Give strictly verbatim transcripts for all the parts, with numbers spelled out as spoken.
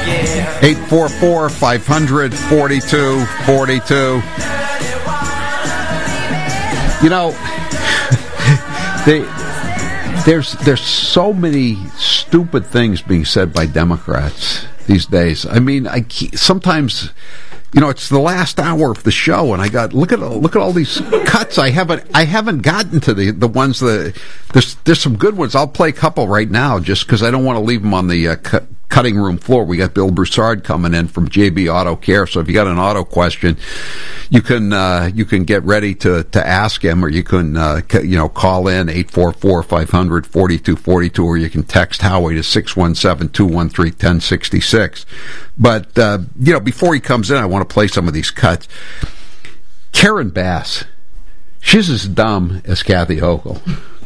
eight four four, five hundred, forty-two forty-two. You know, they, there's there's so many stupid things being said by Democrats these days. I mean, I sometimes, you know, it's the last hour of the show, and I got look at look at all these cuts. I haven't I haven't gotten to the the ones that there's there's some good ones. I'll play a couple right now, just because I don't want to leave them on the uh, cu- cutting room floor. We got Bill Broussard coming in from J B Auto Care, so if you got an auto question, you can uh, you can get ready to, to ask him, or you can uh, c- you know call in eight four four, five hundred, forty-two forty-two, or you can text Howie to six one seven, two one three, one zero six six. But uh, you know, before he comes in, I want to play some of these cuts. Karen Bass, she's as dumb as Kathy Hochul,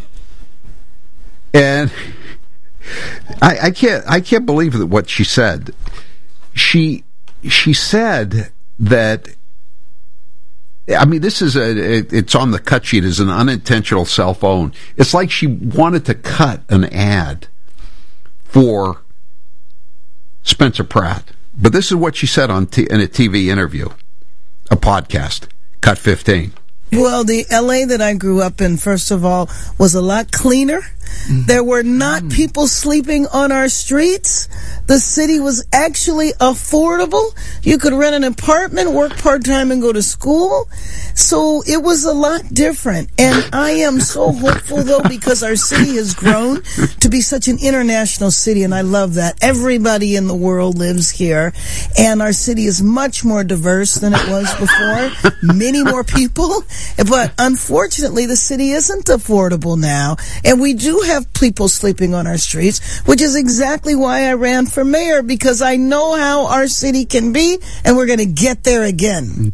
and I, I can't I can't believe that what she said. She she said that, I mean, this is a it, it's on the cut sheet as an unintentional cell phone. It's like she wanted to cut an ad for Spencer Pratt. But this is what she said on t- in a T V interview, a podcast, Cut fifteen. Well, the L A that I grew up in, first of all, was a lot cleaner. Mm-hmm. There were not people sleeping on our streets. The city was actually affordable. You could rent an apartment, work part-time, and go to school. So it was a lot different. And I am so hopeful, though, because our city has grown to be such an international city, and I love that. Everybody in the world lives here, and our city is much more diverse than it was before. Many more people. But unfortunately, the city isn't affordable now, and we do have people sleeping on our streets, which is exactly why I ran for mayor, because I know how our city can be, and we're going to get there again.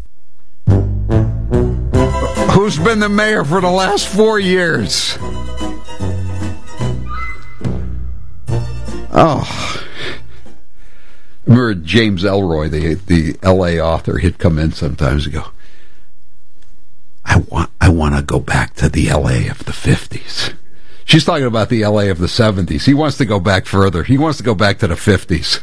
Who's been the mayor for the last four years? Oh. I remember James Elroy, the the L A author, he'd come in sometimes and go, I want I want to go back to the L A of the fifties. She's talking about the L A of the seventies. He wants to go back further. He wants to go back to the fifties.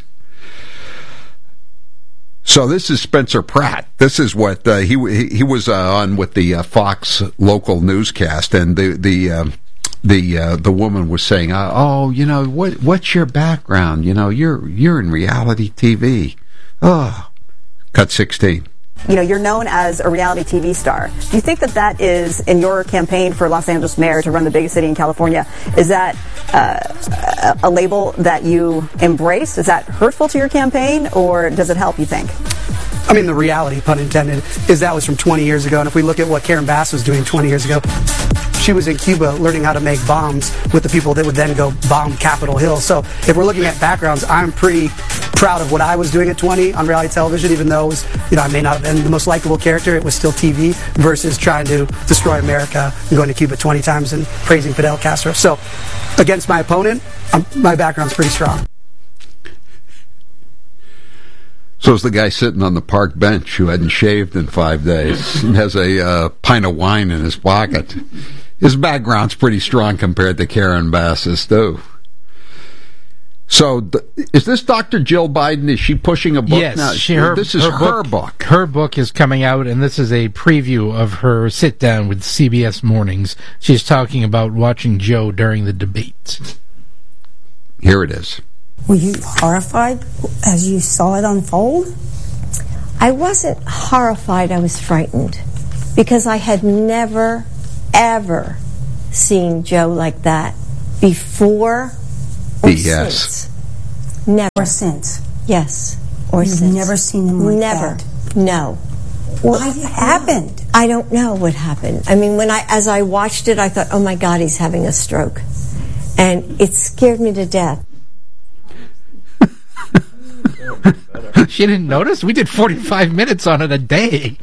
So this is Spencer Pratt. This is what uh, he he was uh, on with the uh, Fox local newscast, and the the uh, the uh, the woman was saying, uh, "Oh, you know what? What's your background? You know, you're you're in reality T V." Oh, cut sixteen. You know, you're known as a reality T V star. Do you think that that is, in your campaign for Los Angeles mayor to run the biggest city in California, is that uh, a, a label that you embrace? Is that hurtful to your campaign, or does it help, you think? I mean, the reality, pun intended, is that was from twenty years ago. And if we look at what Karen Bass was doing twenty years ago, she was in Cuba learning how to make bombs with the people that would then go bomb Capitol Hill. So if we're looking at backgrounds, I'm pretty proud of what I was doing at twenty on reality television, even though it was, you know, I may not have been the most likable character. It was still T V versus trying to destroy America and going to Cuba twenty times and praising Fidel Castro. So against my opponent, um, my background's pretty strong. So is the guy sitting on the park bench who hadn't shaved in five days and has a uh, pint of wine in his pocket. His background's pretty strong compared to Karen Bass's, too. So, th- is this Doctor Jill Biden? Is she pushing a book yes, now? She, her, this is her, her book, book. Her book is coming out, and this is a preview of her sit-down with C B S Mornings. She's talking about watching Joe during the debate. Here it is. Were you horrified as you saw it unfold? I wasn't horrified. I was frightened because I had never, ever seen Joe like that before or yes. since. Never. Or since. Yes. Or You've since. never seen him like never. that? No. What happened? I don't know what happened. I mean, when I, as I watched it, I thought, oh my God, he's having a stroke. And it scared me to death. She didn't notice? We did forty-five minutes on it a day.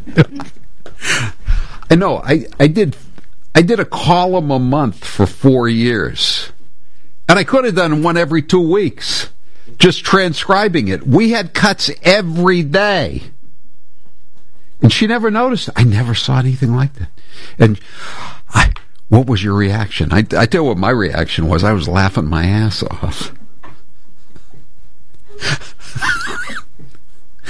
I know. I, I did I did a column a month for four years. And I could have done one every two weeks, just transcribing it. We had cuts every day. And she never noticed. I never saw anything like that. And I, what was your reaction? I, I tell you what my reaction was. I was laughing my ass off.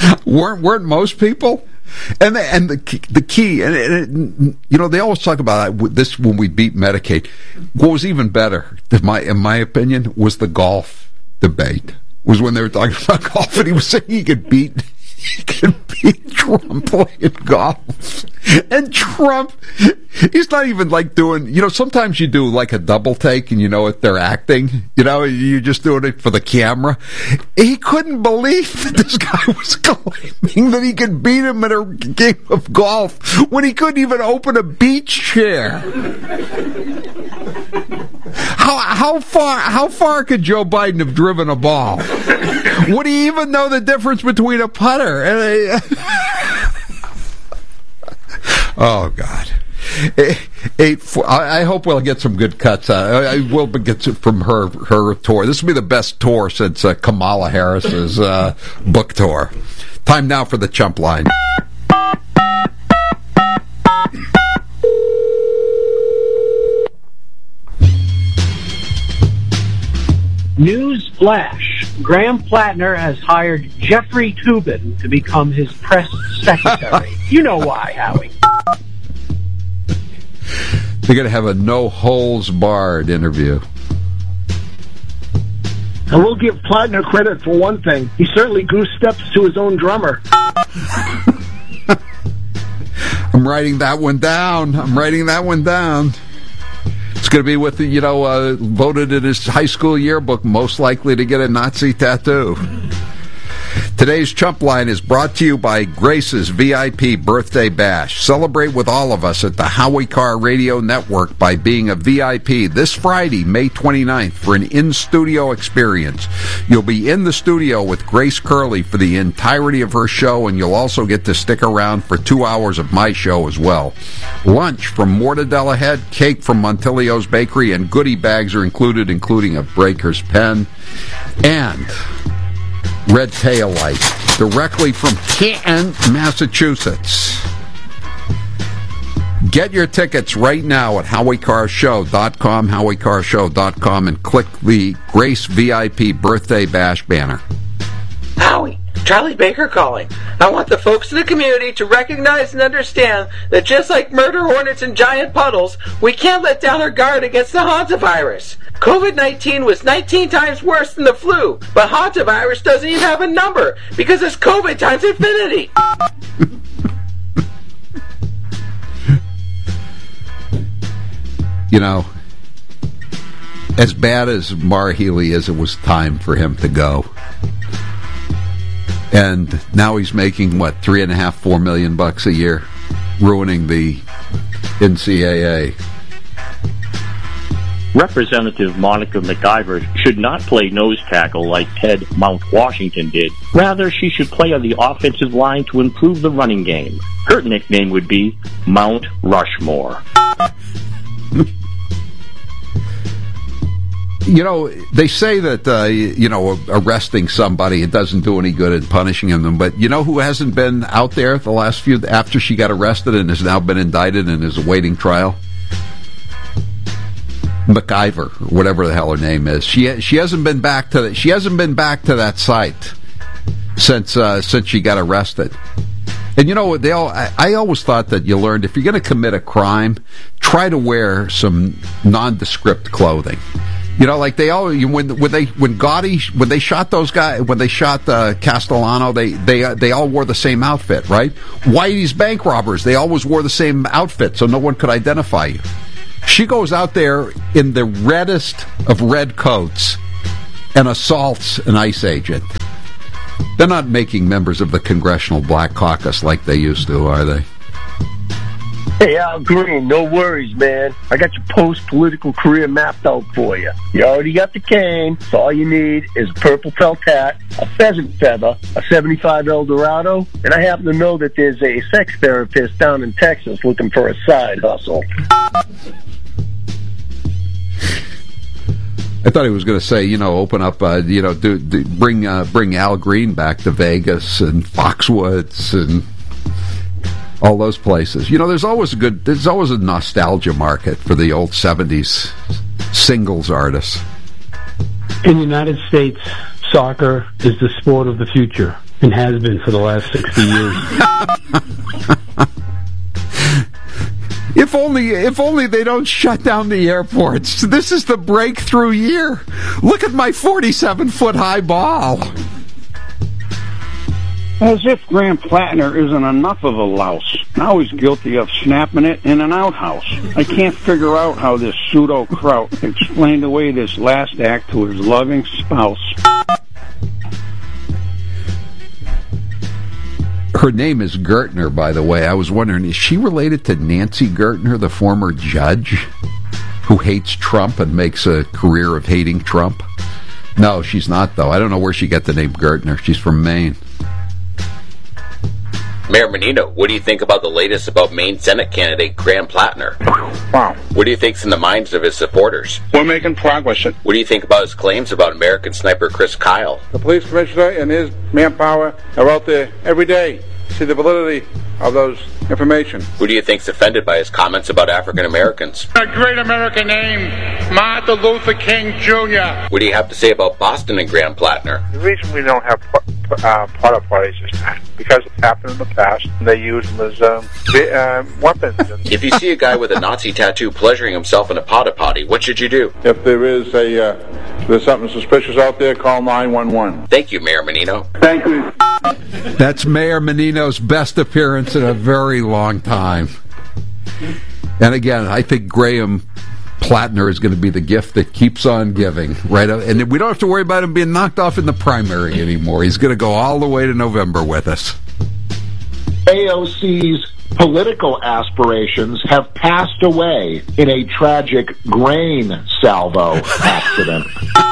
weren't weren't most people? And the, and the the key, and, and it, you know, they always talk about this when we beat Medicaid. What was even better, in my in my opinion, was the golf debate. Was when they were talking about golf, and he was saying he could beat he could beat Trump playing golf, and Trump, he's not even like doing. You know, sometimes you do like a double take, and you know if they're acting. You know, you're just doing it for the camera. He couldn't believe that this guy was claiming that he could beat him in a game of golf when he couldn't even open a beach chair. How how far how far could Joe Biden have driven a ball? Would he even know the difference between a putter and a... Oh God! Eight. Four, I, I hope we'll get some good cuts. Uh, I will get some from her her tour. This will be the best tour since uh, Kamala Harris's uh, book tour. Time now for the Chump Line. News flash. Graham Plattner has hired Jeffrey Toobin to become his press secretary. You know why, Howie. They're going to have a no-holds-barred interview. I will give Plattner credit for one thing. He certainly goose steps to his own drummer. I'm writing that one down. I'm writing that one down. It's going to be with, the, you know, uh, voted in his high school yearbook, most likely to get a Nazi tattoo. Today's Chump Line is brought to you by Grace's V I P Birthday Bash. Celebrate with all of us at the Howie Carr Radio Network by being a V I P this Friday, May twenty-ninth, for an in-studio experience. You'll be in the studio with Grace Curley for the entirety of her show, and you'll also get to stick around for two hours of my show as well. Lunch from Mortadella Head, cake from Montilio's Bakery, and goodie bags are included, including a Breaker's pen and Red Tail Light, directly from Canton, Massachusetts. Get your tickets right now at howie carr show dot com, howie carr show dot com, and click the Grace V I P Birthday Bash banner. Howie, Charlie Baker calling. I want the folks in the community to recognize and understand that just like murder hornets and giant puddles, we can't let down our guard against the hantavirus. covid nineteen was nineteen times worse than the flu, but hantavirus doesn't even have a number because it's COVID times infinity. You know, as bad as Maura Healey is, it was time for him to go. And now he's making, what, three and a half, four million bucks a year, ruining the N C double A. Representative Monica McIver should not play nose tackle like Ted Mount Washington did. Rather, she should play on the offensive line to improve the running game. Her nickname would be Mount Rushmore. You know, they say that, uh, you know, arresting somebody, it doesn't do any good in punishing them. But you know who hasn't been out there the last few, after she got arrested and has now been indicted and is awaiting trial? McIver, or whatever the hell her name is. She she hasn't been back to the, she hasn't been back to that site since uh, since she got arrested. And you know, they all, I, I always thought that you learned if you're going to commit a crime, try to wear some nondescript clothing. You know, like they all when when they when Gotti when they shot those guys when they shot uh, Castellano, they they uh, they all wore the same outfit, right? Whitey's bank robbers, they always wore the same outfit, so no one could identify you. She goes out there in the reddest of red coats and assaults an ICE agent. They're not making members of the Congressional Black Caucus like they used to, are they? Hey, Al Green, no worries, man. I got your post-political career mapped out for you. You already got the cane, so all you need is a purple felt hat, a pheasant feather, a seventy-five Eldorado, and I happen to know that there's a sex therapist down in Texas looking for a side hustle. I thought he was going to say, you know, open up, uh, you know, do, do, bring uh, bring Al Green back to Vegas and Foxwoods and all those places. You know, there's always a good, there's always a nostalgia market for the old seventies singles artists. In the United States, soccer is the sport of the future. and has been for the last sixty years. If only, if only they don't shut down the airports. This is the breakthrough year. Look at my forty-seven foot high ball. As if Graham Plattner isn't enough of a louse. Now he's guilty of snapping it in an outhouse. I can't figure out how this pseudo-kraut explained away this last act to his loving spouse. Her name is Gertner, by the way. I was wondering, is she related to Nancy Gertner, the former judge who hates Trump and makes a career of hating Trump? No, she's not, though. I don't know where she got the name Gertner. She's from Maine. Mayor Menino, what do you think about the latest about Maine Senate candidate Graham Plattner? Wow. What do you think's in the minds of his supporters? We're making progress. What do you think about his claims about American sniper Chris Kyle? The police commissioner and his manpower are out there every day to see the validity of those information. Who do you think's offended by his comments about African Americans? A great American name, Martin Luther King Junior What do you have to say about Boston and Graham Plattner? The reason we don't have uh, porta potties this time because it's happened in the past and they use them as um, uh, weapons. If you see a guy with a Nazi tattoo pleasuring himself in a porta potty, what should you do? If there is a uh, if there's something suspicious out there, call nine one one. Thank you, Mayor Menino. Thank you. That's Mayor Menino's best appearance in a very long time. And again, I think Graham Plattner is going to be the gift that keeps on giving, right? And we don't have to worry about him being knocked off in the primary anymore. He's going to go all the way to November with us. A O C's political aspirations have passed away in a tragic grain salvo accident.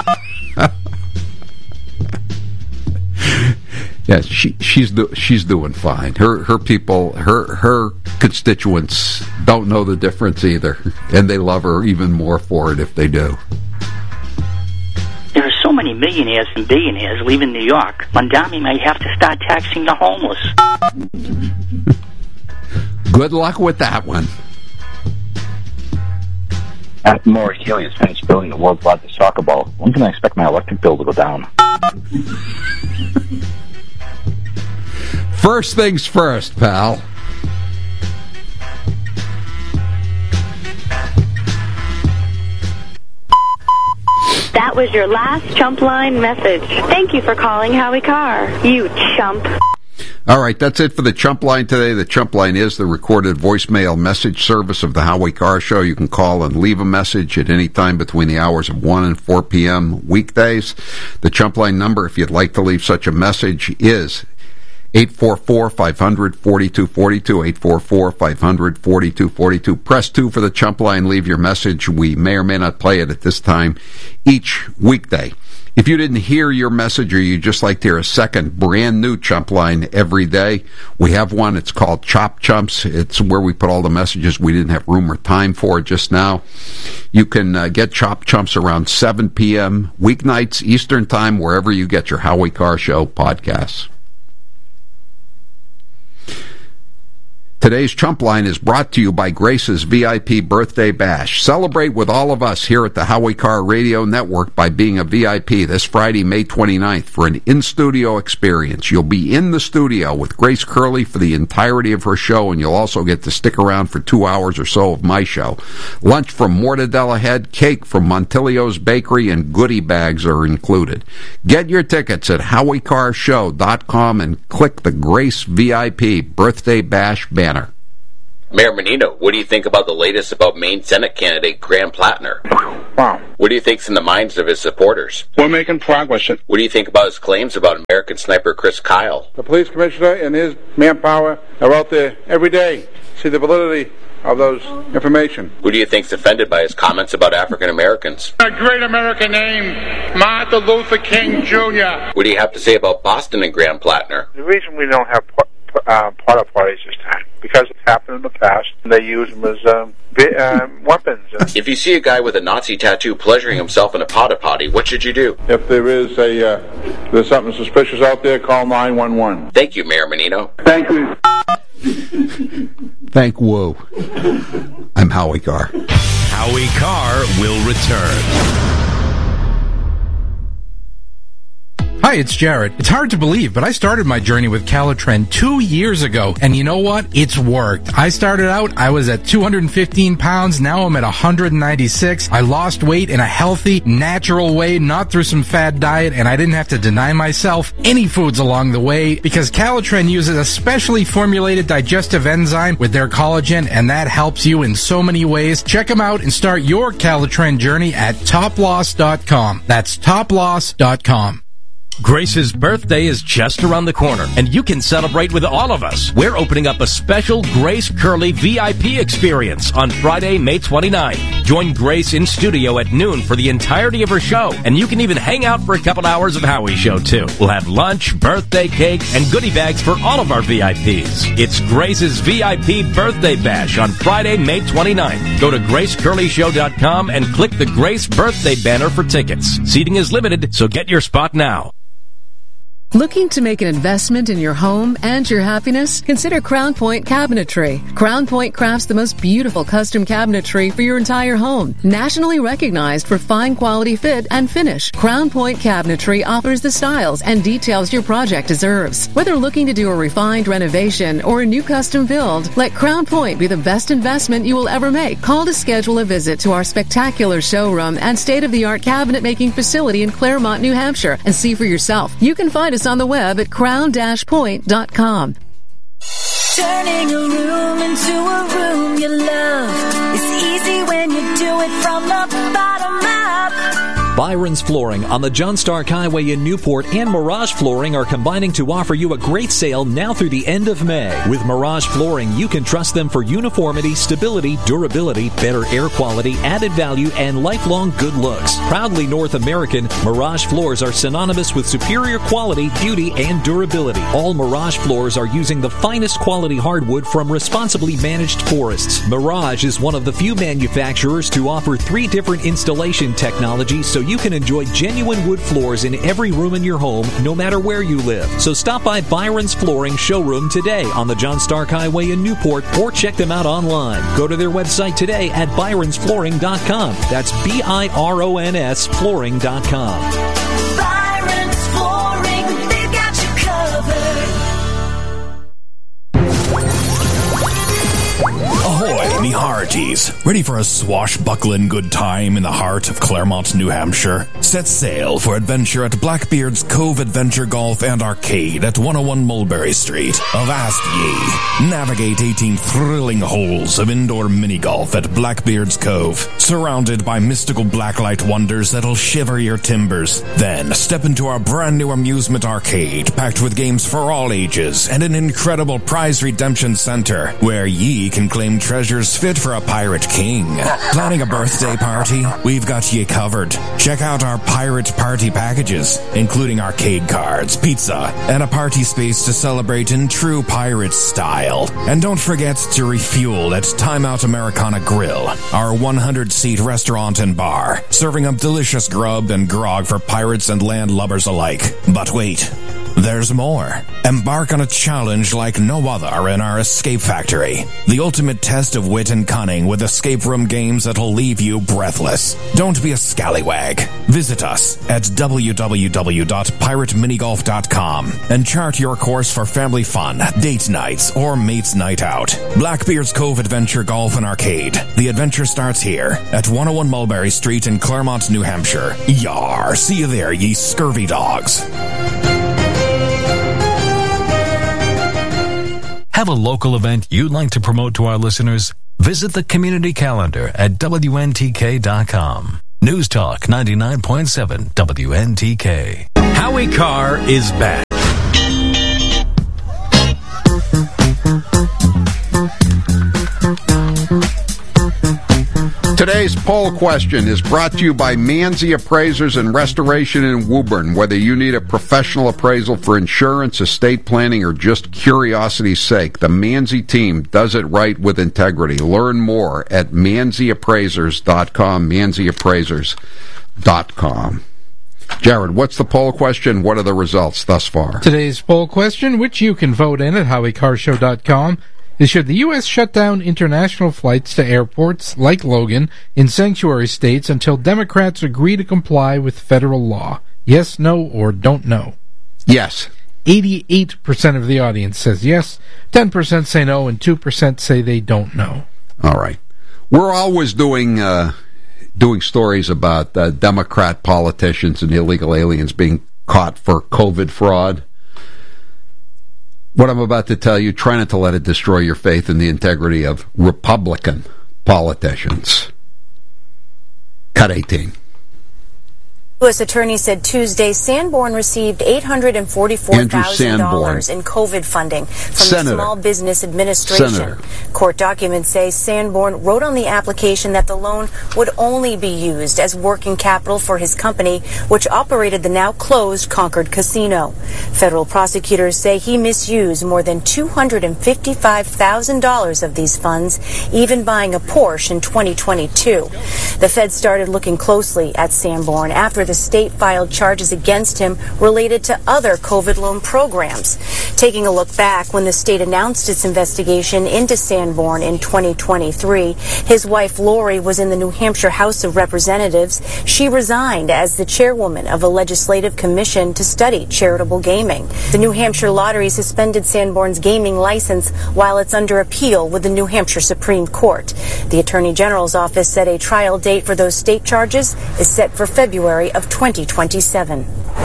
Yes, she she's do, she's doing fine. Her her people, her her constituents don't know the difference either, and they love her even more for it if they do. There are so many millionaires and billionaires leaving New York. Mondami might have to start taxing the homeless. Good luck with that one. After Morris Kelly has finished building the world's largest soccer ball, when can I expect my electric bill to go down? First things first, pal. That was your last chump line message. Thank you for calling Howie Carr. You chump. All right, that's it for the Chump Line today. The Chump Line is the recorded voicemail message service of the Howie Carr Show. You can call and leave a message at any time between the hours of one and four p.m. weekdays. The Chump Line number, if you'd like to leave such a message, is eight four four, five hundred, forty-two forty-two, eight four four, five hundred, forty-two forty-two. Press two for the Chump Line. Leave your message. We may or may not play it at this time each weekday. If you didn't hear your message or you just like to hear a second brand new Chump Line every day, we have one. It's called Chop Chumps. It's where we put all the messages we didn't have room or time for just now. You can uh, get Chop Chumps around seven p.m. weeknights Eastern Time, wherever you get your Howie Carr Show podcasts. Today's Chump Line is brought to you by Grace's V I P Birthday Bash. Celebrate with all of us here at the Howie Carr Radio Network by being a V I P this Friday, May twenty-ninth, for an in-studio experience. You'll be in the studio with Grace Curley for the entirety of her show, and you'll also get to stick around for two hours or so of my show. Lunch from Mortadella Head, cake from Montilio's Bakery, and goodie bags are included. Get your tickets at howie carr show dot com and click the Grace V I P Birthday Bash banner. Mayor Menino, what do you think about the latest about Maine Senate candidate Graham Plattner? Wow. What do you think's in the minds of his supporters? We're making progress. What do you think about his claims about American sniper Chris Kyle? The police commissioner and his manpower are out there every day to see the validity of those information. Who do you think's offended by his comments about African Americans? A great American name, Martin Luther King Junior What do you have to say about Boston and Graham Plattner? The reason we don't have uh, porta potties this time because it's happened in the past and they use them as um, bi- uh, weapons. If you see a guy with a Nazi tattoo pleasuring himself in a porta potty, what should you do? If there is a uh, if there's something suspicious out there, call nine one one. Thank you, Mayor Menino. Thank you. Thank Woo. I'm Howie Carr. Howie Carr will return. Hi, Hi, it's Jared. It's hard to believe, but I started my journey with Calitren two years ago, and you know what? It's worked. I started out, I was at two hundred fifteen pounds, now I'm at one hundred ninety-six. I lost weight in a healthy, natural way, not through some fad diet, and I didn't have to deny myself any foods along the way, because Calitren uses a specially formulated digestive enzyme with their collagen, and that helps you in so many ways. Check them out and start your Calitren journey at top loss dot com. That's top loss dot com. Grace's birthday is just around the corner, and you can celebrate with all of us. We're opening up a special Grace Curley V I P experience on Friday, May twenty-ninth. Join Grace in studio at noon for the entirety of her show, and you can even hang out for a couple hours of Howie's show, too. We'll have lunch, birthday cake, and goodie bags for all of our V I Ps. It's Grace's V I P Birthday Bash on Friday, May twenty-ninth. Go to grace curley show dot com and click the Grace Birthday banner for tickets. Seating is limited, so get your spot now. Looking to make an investment in your home and your happiness? Consider Crown Point Cabinetry. Crown Point crafts the most beautiful custom cabinetry for your entire home. Nationally recognized for fine quality fit and finish, Crown Point Cabinetry offers the styles and details your project deserves. Whether looking to do a refined renovation or a new custom build, let Crown Point be the best investment you will ever make. Call to schedule a visit to our spectacular showroom and state-of-the-art cabinet making facility in Claremont, New Hampshire, and see for yourself. You can find us on the web at crown dash point dot com. Turning a room into a room you love. It's easy when you do it from the bottom up. Byron's Flooring on the John Stark Highway in Newport and Mirage Flooring are combining to offer you a great sale now through the end of May. With Mirage Flooring, you can trust them for uniformity, stability, durability, better air quality, added value, and lifelong good looks. Proudly North American, Mirage floors are synonymous with superior quality, beauty, and durability. All Mirage floors are using the finest quality hardwood from responsibly managed forests. Mirage is one of the few manufacturers to offer three different installation technologies, so you can enjoy genuine wood floors in every room in your home, no matter where you live. So stop by Byron's Flooring showroom today on the John Stark Highway in Newport, or check them out online. Go to their website today at byrons flooring dot com. That's B I R O N S flooring dot com. Byron's Flooring, they've got you covered. Ahoy, me hearties. Ready for a swashbuckling good time in the heart of Claremont, New Hampshire? Set sail for adventure at Blackbeard's Cove Adventure Golf and Arcade at one oh one Mulberry Street. Avast ye. Navigate eighteen thrilling holes of indoor mini-golf at Blackbeard's Cove, surrounded by mystical blacklight wonders that'll shiver your timbers. Then step into our brand new amusement arcade, packed with games for all ages and an incredible prize redemption center, where ye can claim treasures fit for a pirate king. Planning a birthday party? We've got ye covered. Check out our pirate party packages, including arcade cards, pizza, and a party space to celebrate in true pirate style. And don't forget to refuel at Time Out Americana Grill, our one hundred seat restaurant and bar, serving up delicious grub and grog for pirates and landlubbers alike. But wait, there's more. Embark on a challenge like no other in our Escape Factory, the ultimate test of wit and cunning with escape room games that'll leave you breathless. Don't be a scallywag. Visit us at w w w dot pirate minigolf dot com and chart your course for family fun, date nights, or mates night out. Blackbeard's Cove Adventure Golf and Arcade. The adventure starts here at one oh one Mulberry Street in Claremont, New Hampshire. Yar, see you there, ye scurvy dogs. Have a local event you'd like to promote to our listeners? Visit the community calendar at W N T K dot com. News Talk ninety-nine point seven W N T K. Howie Carr is back. Today's poll question is brought to you by Manzi Appraisers and Restoration in Woburn. Whether you need a professional appraisal for insurance, estate planning, or just curiosity's sake, the Manzi team does it right with integrity. Learn more at manzi appraisers dot com, manzi appraisers dot com. Jared, what's the poll question? What are the results thus far? Today's poll question, which you can vote in at howie carr show dot com, is should the U S shut down international flights to airports like Logan in sanctuary states until Democrats agree to comply with federal law? Yes, no, or don't know. Yes. eighty-eight percent of the audience says yes, ten percent say no, and two percent say they don't know. All right. We're always doing uh, doing stories about uh, Democrat politicians and illegal aliens being caught for COVID fraud. What I'm about to tell you, try not to let it destroy your faith in the integrity of Republican politicians. Cut eighteen. U S attorney said Tuesday Sanborn received eight hundred forty-four thousand dollars in COVID funding from Senator. the Small Business Administration. Senator. Court documents say Sanborn wrote on the application that the loan would only be used as working capital for his company, which operated the now closed Concord Casino. Federal prosecutors say he misused more than two hundred fifty-five thousand dollars of these funds, even buying a Porsche in twenty twenty-two. The Fed started looking closely at Sanborn after the state filed charges against him related to other COVID loan programs. Taking a look back, when the state announced its investigation into Sanborn in twenty twenty-three, his wife Lori was in the New Hampshire House of Representatives. She resigned as the chairwoman of a legislative commission to study charitable gaming. The New Hampshire Lottery suspended Sanborn's gaming license while it's under appeal with the New Hampshire Supreme Court. The Attorney General's office said a trial date for those state charges is set for February of twenty twenty-seven.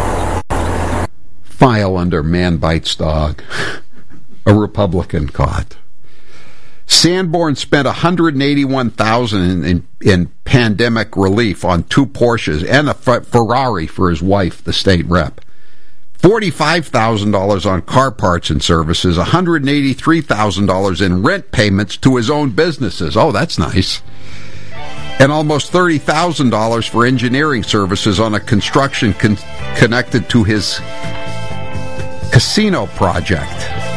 File under Man Bites Dog. A Republican caught. Sanborn spent one hundred eighty-one thousand dollars in, in, in pandemic relief on two Porsches and a Ferrari for his wife, the state rep. forty-five thousand dollars on car parts and services, one hundred eighty-three thousand dollars in rent payments to his own businesses. Oh, that's nice. And almost thirty thousand dollars for engineering services on a construction con- connected to his casino project.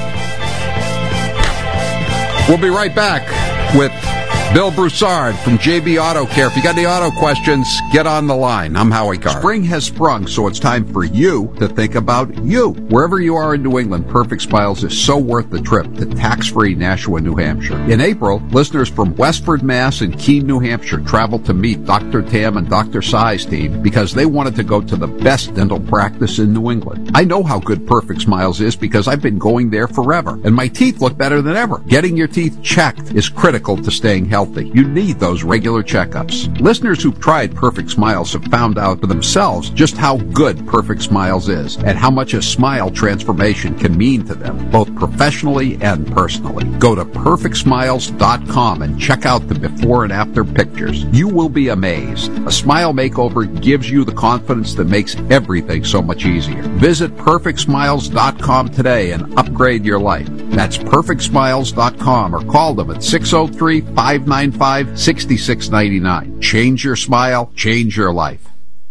We'll be right back with Bill Broussard from J B Auto Care. If you got any auto questions, get on the line. I'm Howie Carr. Spring has sprung, so it's time for you to think about you. Wherever you are in New England, Perfect Smiles is so worth the trip to tax-free Nashua, New Hampshire. In April, listeners from Westford, Mass. and Keene, New Hampshire traveled to meet Doctor Tam and Doctor Sai's team because they wanted to go to the best dental practice in New England. I know how good Perfect Smiles is because I've been going there forever, and my teeth look better than ever. Getting your teeth checked is critical to staying healthy. You need those regular checkups. Listeners who've tried Perfect Smiles have found out for themselves just how good Perfect Smiles is and how much a smile transformation can mean to them, both professionally and personally. Go to perfect smiles dot com and check out the before and after pictures. You will be amazed. A smile makeover gives you the confidence that makes everything so much easier. Visit perfect smiles dot com today and upgrade your life. That's perfect smiles dot com or call them at six oh three, five nine five, six six nine nine. Change your smile, change your life.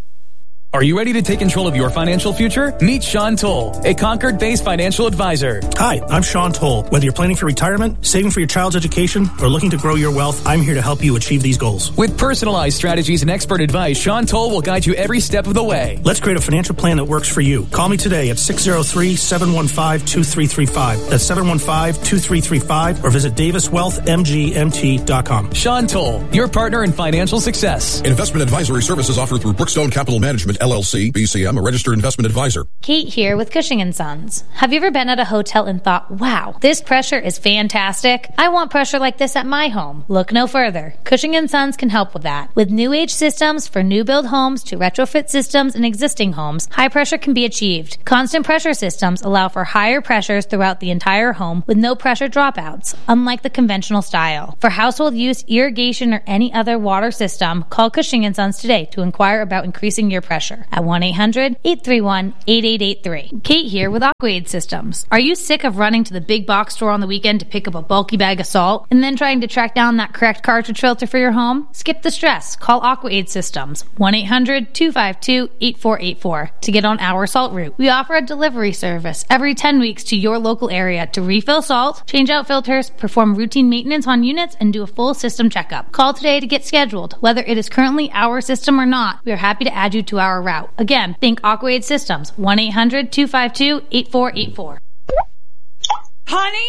Are you ready to take control of your financial future? Meet Sean Toll, a Concord-based financial advisor. Hi, I'm Sean Toll. Whether you're planning for retirement, saving for your child's education, or looking to grow your wealth, I'm here to help you achieve these goals. With personalized strategies and expert advice, Sean Toll will guide you every step of the way. Let's create a financial plan that works for you. Call me today at six oh three, seven one five, two three three five. That's seven one five, two three three five, or visit davis wealth m g m t dot com. Sean Toll, your partner in financial success. Investment advisory services offered through Brookstone Capital Management, L L C, B C M, a registered investment advisor. Kate here with Cushing and Sons. Have you ever been at a hotel and thought, wow, this pressure is fantastic? I want pressure like this at my home. Look no further. Cushing and Sons can help with that. With new age systems for new build homes to retrofit systems in existing homes, high pressure can be achieved. Constant pressure systems allow for higher pressures throughout the entire home with no pressure dropouts, unlike the conventional style. For household use, irrigation, or any other water system, call Cushing and Sons today to inquire about increasing your pressure at one eight hundred, eight three one, eight eight eight three. Kate here with Aquaid Systems. Are you sick of running to the big box store on the weekend to pick up a bulky bag of salt and then trying to track down that correct cartridge filter for your home? Skip the stress. Call Aquaid Systems, one eight hundred, two five two, eight four eight four to get on our salt route. We offer a delivery service every ten weeks to your local area to refill salt, change out filters, perform routine maintenance on units, and do a full system checkup. Call today to get scheduled. Whether it is currently our system or not, we are happy to add you to our route. Again, think Aquaid Systems, one eight hundred, two five two, eight four eight four. Honey,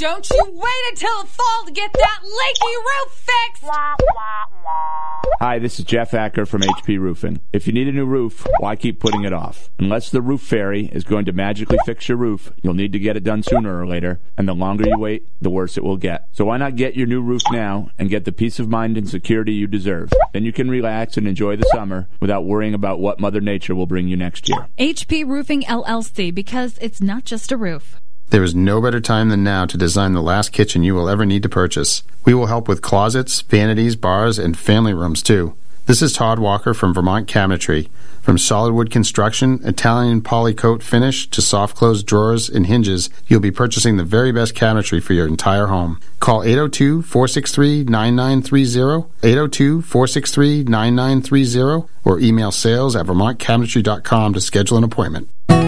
Don't you wait until the fall to get that leaky roof fixed! Hi, this is Jeff Acker from H P Roofing. If you need a new roof, why keep putting it off? Unless the roof fairy is going to magically fix your roof, you'll need to get it done sooner or later, and the longer you wait, the worse it will get. So why not get your new roof now and get the peace of mind and security you deserve? Then you can relax and enjoy the summer without worrying about what Mother Nature will bring you next year. H P Roofing L L C, because it's not just a roof. There is no better time than now to design the last kitchen you will ever need to purchase. We will help with closets, vanities, bars, and family rooms, too. This is Todd Walker from Vermont Cabinetry. From solid wood construction, Italian polycoat finish, to soft close drawers and hinges, you'll be purchasing the very best cabinetry for your entire home. Call eight oh two, four six three, nine nine three oh, eight oh two, four six three, nine nine three oh, or email sales at vermont cabinetry dot com to schedule an appointment.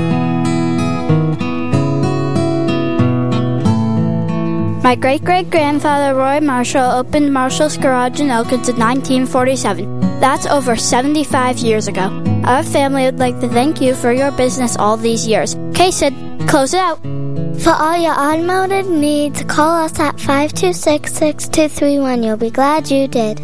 My great-great-grandfather Roy Marshall opened Marshall's Garage in Elkins in nineteen forty-seven. That's over seventy-five years ago. Our family would like to thank you for your business all these years. Okay, Sid, close it out. For all your automotive needs, call us at five two six, six two three one. You'll be glad you did.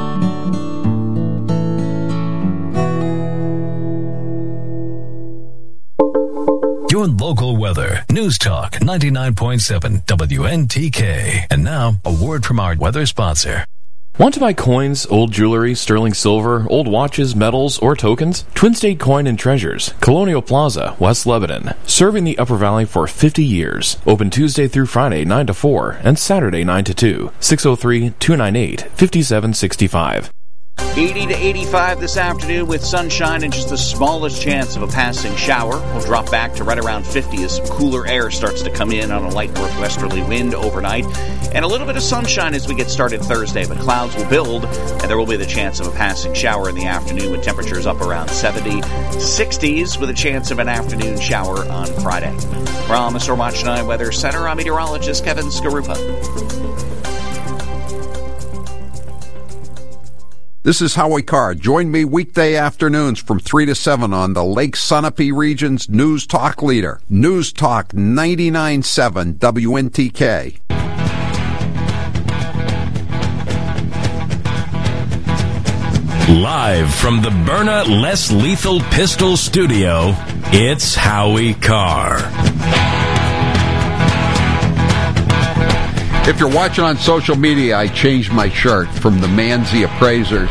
Your local weather. News Talk ninety-nine point seven W N T K. And now, a word from our weather sponsor. Want to buy coins, old jewelry, sterling silver, old watches, medals, or tokens? Twin State Coin and Treasures, Colonial Plaza, West Lebanon. Serving the Upper Valley for fifty years. Open Tuesday through Friday, nine to four, and Saturday, nine to two. six oh three, two nine eight, five seven six five. eighty to eighty-five this afternoon with sunshine and just the smallest chance of a passing shower. We'll drop back to right around fifty as some cooler air starts to come in on a light northwesterly wind overnight. And a little bit of sunshine as we get started Thursday, but clouds will build, and there will be the chance of a passing shower in the afternoon with temperatures up around seventy, sixties with a chance of an afternoon shower on Friday. From the Storm Watch nine Weather Center, I'm meteorologist Kevin Skarupa. This is Howie Carr. Join me weekday afternoons from three to seven on the Lake Sunapee region's News Talk leader. News Talk ninety-nine point seven W N T K. Live from the Byrna Less Lethal Pistol Studio, it's Howie Carr. If you're watching on social media, I changed my shirt from the Manzi Appraisers,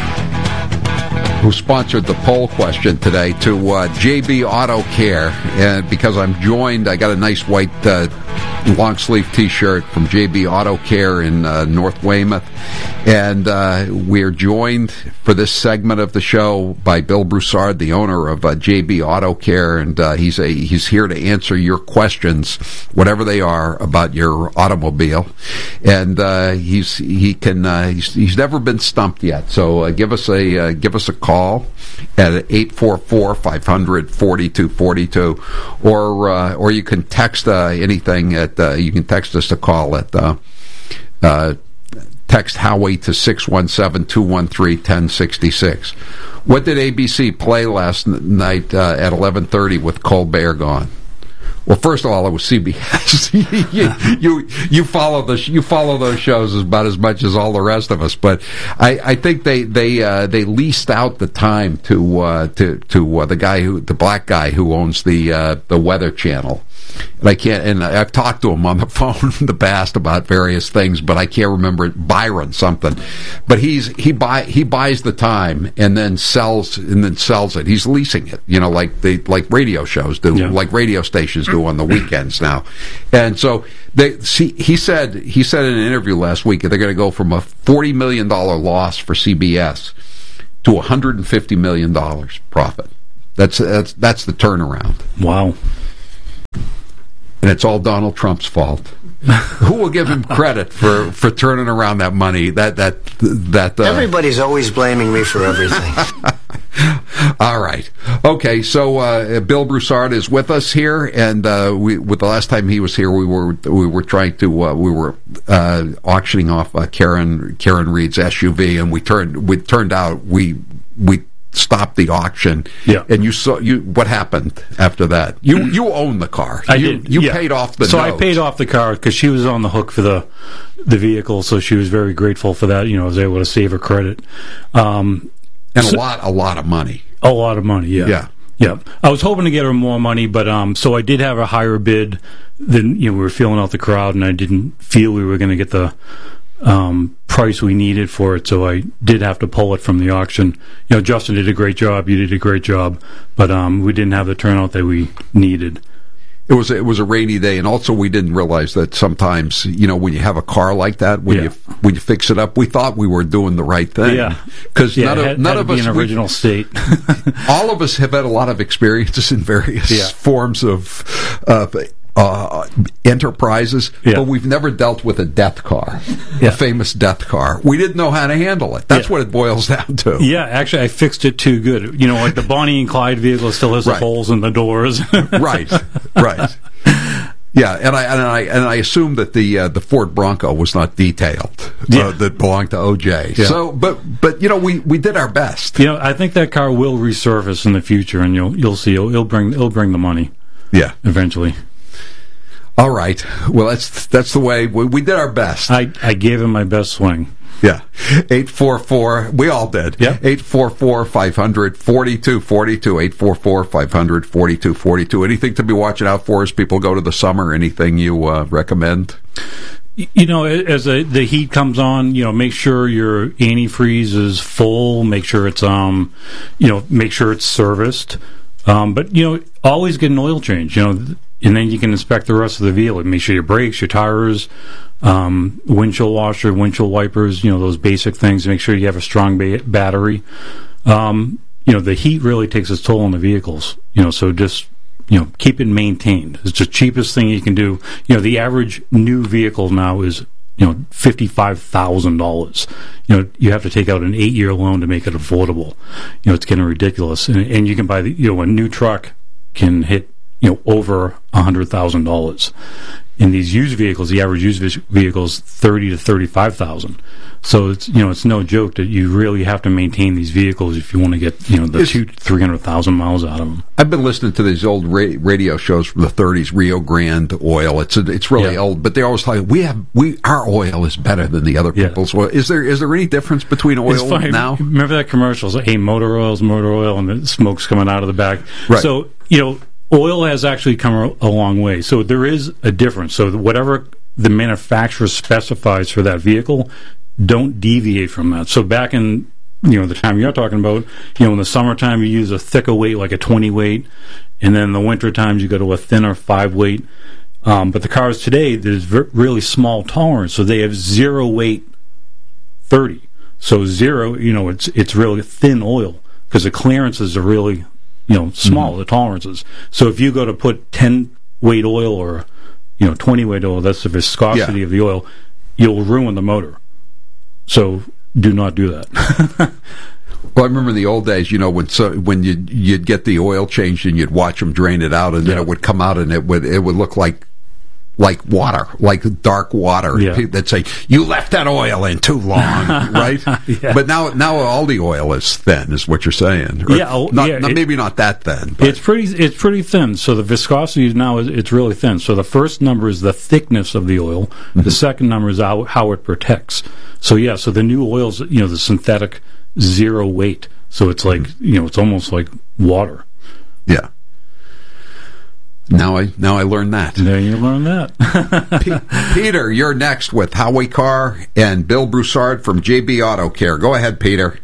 who sponsored the poll question today, to uh, J B Auto Care. And because I'm joined, I got a nice white uh, long-sleeve T-shirt from J B Auto Care in uh, North Weymouth. And uh, we're joined for this segment of the show by Bill Broussard, the owner of uh, J B Auto Care, and uh, he's a he's here to answer your questions, whatever they are, about your automobile. And uh, he's he can uh, he's, he's never been stumped yet. So uh, give us a uh, give us a call at eight four four, five hundred, forty-two forty-two, or uh, or you can text uh, anything at uh, you can text us a call at uh, uh, text Howie to six one seven, two one three, one zero six six. What did A B C play last night uh, at eleven thirty with Colbert gone? Well, first of all, it was C B S. you, you you follow the you follow those shows about as much as all the rest of us, but I, I think they they uh, they leased out the time to uh, to to uh, the guy who the black guy who owns the uh, the Weather Channel. And I can't, and I've talked to him on the phone in the past about various things, but I can't remember it. Byron something. But he's he buy he buys the time and then sells and then sells it. He's leasing it, you know, like they like radio shows do, yeah. like radio stations do on the weekends now. And so they see he said he said in an interview last week that they're going to go from a forty million dollar loss for C B S to one hundred fifty million dollars profit. That's that's that's the turnaround. Wow. And it's all Donald Trump's fault. Who will give him credit for, for turning around that money? That that that. Uh... Everybody's always blaming me for everything. All right, okay. So uh, Bill Broussard is with us here, and uh, we with the last time he was here, we were we were trying to uh, we were uh, auctioning off uh, Karen Karen Reed's S U V, and we turned we turned out we we. stopped the auction. Yeah. And you saw you what happened after that? You you own the car. I you, did. You yeah. paid off the So note. I paid off the car because she was on the hook for the the vehicle, so she was very grateful for that. You know, I was able to save her credit. Um, and so, a lot, a lot of money. A lot of money, yeah. Yeah. Yeah. I was hoping to get her more money, but um, so I did have a higher bid than, you know, we were feeling out the crowd, and I didn't feel we were going to get the um, price we needed for it, so I did have to pull it from the auction. You know, Justin did a great job, you did a great job, but um, we didn't have the turnout that we needed. It was it was a rainy day, and also we didn't realize that sometimes, you know, when you have a car like that, when Yeah. you when you fix it up, we thought we were doing the right thing. Yeah. because Yeah, none it of had- none had of to be us in we- original state. all of us have had a lot of experiences in various Yeah. forms of uh, uh, enterprises, Yeah. but we've never dealt with a death car, Yeah. a famous death car. We didn't know how to handle it. That's Yeah. what it boils down to. Yeah, actually, I fixed it too good. You know, like the Bonnie and Clyde vehicle still has Right. the holes in the doors. right, right. Yeah, and I and I and I assume that the uh, the Ford Bronco was not detailed. Yeah. Uh, that belonged to O J. Yeah. So, but but you know, we, we did our best. You know, I think that car will resurface in the future, and you'll you'll see it'll, it'll bring it'll bring the money. Yeah, eventually. All right. Well, that's that's the way we, we did our best. I, I gave him my best swing. Yeah, eight four four. We all did. Yeah, eight four four five hundred forty two forty two. Eight four four five hundred forty two forty two. Anything to be watching out for as people go to the summer? Anything you uh, recommend? You know, as a, the heat comes on, you know, make sure your antifreeze is full. Make sure it's um, you know, make sure it's serviced. Um, but you know, always get an oil change. You know, and then you can inspect the rest of the vehicle. Make sure your brakes, your tires, um, windshield washer, windshield wipers. You know, those basic things. Make sure you have a strong ba- battery. Um, you know, the heat really takes its toll on the vehicles. You know, so just you know, keep it maintained. It's the cheapest thing you can do. You know, the average new vehicle now is, you know, fifty-five thousand dollars. You know, you have to take out an eight-year loan to make it affordable. You know, it's getting ridiculous. And, and you can buy, the, you know, a new truck can hit, you know, over one hundred thousand dollars. In these used vehicles, the average used vehicle is thirty to thirty-five thousand. So it's, you know, it's no joke that you really have to maintain these vehicles if you want to get, you know, the two, three hundred thousand miles out of them. I've been listening to these old ra- radio shows from the thirties, Rio Grande oil. It's a, it's really Yeah. old, but they always tell you we have we our oil is better than the other Yeah. people's oil. Is there is there any difference between It's oil funny. now? Remember that commercial? It's like, hey, motor oil's motor oil, and the smoke's coming out of the back. Right. So, you know, oil has actually come a, a long way. So there is a difference. So whatever the manufacturer specifies for that vehicle, don't deviate from that. So back in, you know, the time you're talking about, you know, in the summertime you use a thicker weight, like a twenty weight, and then in the winter times you go to a thinner five weight. Um, but the cars today, there's ver- really small tolerance, so they have zero weight thirty. So zero, you know, it's it's really thin oil because the clearances are really, you know, small, Mm-hmm. the tolerances. So if you go to put ten weight oil or, you know, twenty weight oil, that's the viscosity Yeah. of the oil, you'll ruin the motor. So do not do that. Well, I remember in the old days, you know, when so, when you you'd get the oil changed and you'd watch them drain it out, and then Yeah. it would come out and it would it would look like like water, like dark water. Yeah. People They'd say, "You left that oil in too long," right? Yeah. But now now all the oil is thin, is what you're saying. Or Yeah, oh, not, yeah, not- it- maybe not that thin. But It's pretty. It's pretty thin. So the viscosity now is it's really thin. So the first number is the thickness of the oil. Mm-hmm. The second number is how, how it protects. So yeah. So the new oils, you know, the synthetic zero weight. So it's like you know, it's almost like water. yeah. Now I now I learned that. There you learn that. P- Peter, you're next with Howie Carr and Bill Broussard from J B Auto Care. Go ahead, Peter.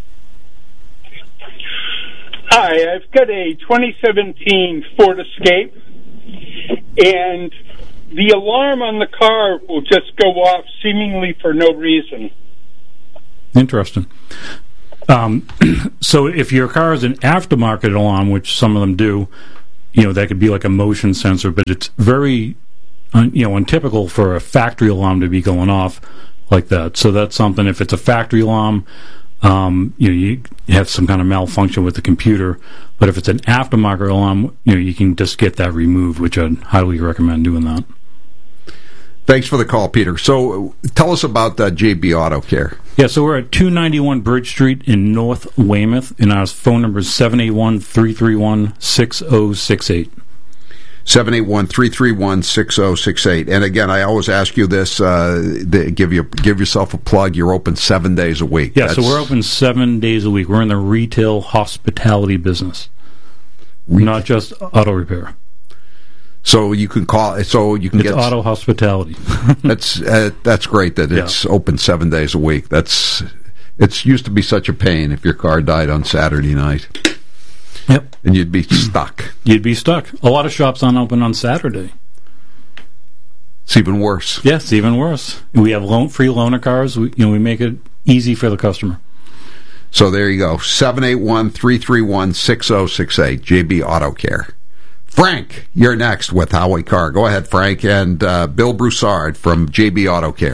Hi, I've got a twenty seventeen Ford Escape, and the alarm on the car will just go off seemingly for no reason. Interesting. Um, so if your car is an aftermarket alarm, which some of them do, you know, that could be like a motion sensor, but it's very, un, you know, untypical for a factory alarm to be going off like that. So that's something, if it's a factory alarm, um, you know, you have some kind of malfunction with the computer. But if it's an aftermarket alarm, you know, you can just get that removed, which I'd highly recommend doing that. Thanks for the call, Peter. So tell us about uh, J B Auto Care. Yeah, so we're at two ninety-one Bridge Street in North Weymouth, and our phone number is seven eight one, three three one, six zero six eight. seven eight one, three three one, six zero six eight. And again, I always ask you this, uh, the, give you give yourself a plug. You're open seven days a week. Yeah, That's, so we're open seven days a week. We're in the retail hospitality business, retail. Not just auto repair. So you can call. So you can it's get auto hospitality. that's uh, that's great that it's yeah. open seven days a week. That's it's used to be such a pain if your car died on Saturday night. Yep, and you'd be stuck. You'd be stuck. A lot of shops aren't open on Saturday. It's even worse. Yes, it's even worse. We have loan free loaner cars. We you know we make it easy for the customer. So there you go. seven eight one, three three one, six zero six eight. J B Auto Care. Frank, you're next with Howie Carr. Go ahead, Frank, and uh, Bill Broussard from J B Auto Care.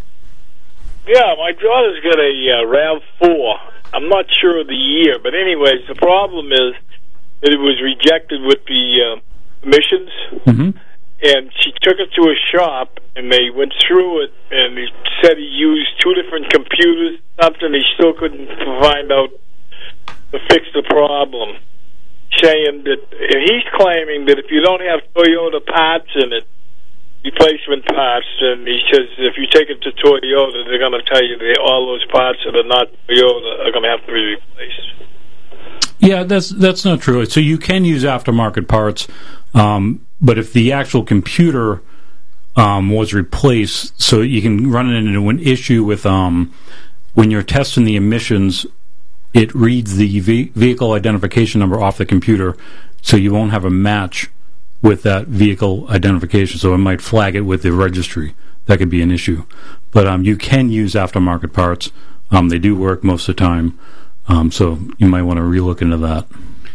Yeah, my daughter's got a uh, RAV four. I'm not sure of the year, but anyways, the problem is that it was rejected with the uh, emissions, mm-hmm. and she took it to a shop, and they went through it, and he said he used two different computers, something he still couldn't find out to fix the problem. Saying that he's claiming that if you don't have Toyota parts in it, replacement parts, and he says if you take it to Toyota, they're going to tell you that all those parts that are not Toyota are going to have to be replaced. Yeah, that's that's not true. So you can use aftermarket parts, um, but if the actual computer um, was replaced, so you can run it into an issue with um, when you're testing the emissions. It reads the ve- vehicle identification number off the computer, so you won't have a match with that vehicle identification. So it might flag it with the registry. That could be an issue. But um, you can use aftermarket parts. Um, they do work most of the time. Um, so you might want to relook into that.